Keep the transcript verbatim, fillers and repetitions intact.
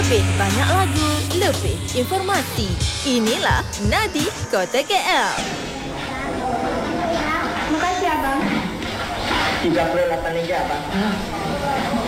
Lebih banyak lagu, lebih informasi. Inilah Nadi Kota K L. Terima kasih abang. tiga puluh lapan ringgit abang.